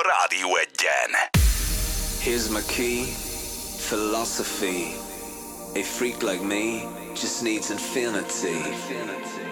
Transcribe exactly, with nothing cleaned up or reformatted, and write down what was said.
Rádió Egyen. Here's my key, philosophy. A freak like me just needs infinity.